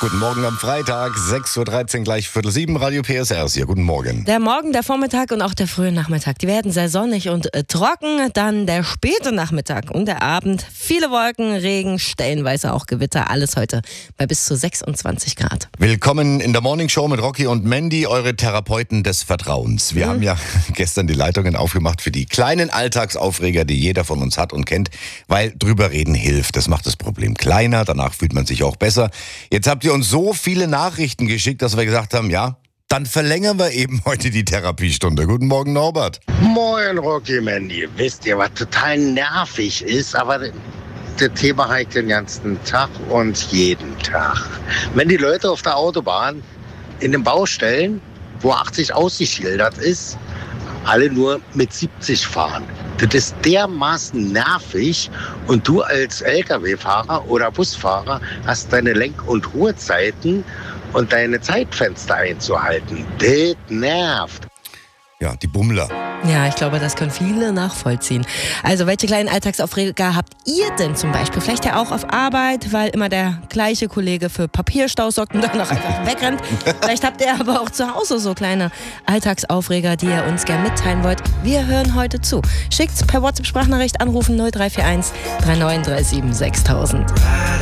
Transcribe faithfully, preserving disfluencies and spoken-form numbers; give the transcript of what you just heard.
Guten Morgen am Freitag, sechs Uhr dreizehn, gleich Viertel sieben, Radio P S R ist hier. Guten Morgen. Der Morgen, der Vormittag und auch der frühe Nachmittag, die werden sehr sonnig und äh, trocken. Dann der späte Nachmittag und der Abend. Viele Wolken, Regen, stellenweise auch Gewitter. Alles heute bei bis zu sechsundzwanzig Grad. Willkommen in der Morning Show mit Rocky und Mandy, eure Therapeuten des Vertrauens. Wir mhm. haben ja gestern die Leitungen aufgemacht für die kleinen Alltagsaufreger, die jeder von uns hat und kennt, weil drüber reden hilft. Das macht das Problem kleiner, danach fühlt man sich auch besser. Jetzt habt ihr uns so viele Nachrichten geschickt, dass wir gesagt haben, ja, dann verlängern wir eben heute die Therapiestunde. Guten Morgen, Norbert. Moin, Rocky, Mandy. Wisst ihr, was total nervig ist, aber das Thema habe ich den ganzen Tag und jeden Tag. Wenn die Leute auf der Autobahn in den Baustellen, wo achtzig ausgeschildert ist, alle nur mit siebzig fahren. Das ist dermaßen nervig und du als L K W-Fahrer oder Busfahrer hast deine Lenk- und Ruhezeiten und deine Zeitfenster einzuhalten. Das nervt. Ja, die Bummler. Ja, ich glaube, das können viele nachvollziehen. Also, welche kleinen Alltagsaufreger habt ihr denn zum Beispiel? Vielleicht ja auch auf Arbeit, weil immer der gleiche Kollege für Papierstau sorgt und dann noch einfach wegrennt. Vielleicht habt ihr aber auch zu Hause so kleine Alltagsaufreger, die ihr uns gerne mitteilen wollt. Wir hören heute zu. Schickt's per WhatsApp-Sprachnachricht, anrufen null drei vier eins drei neun drei sieben sechstausend.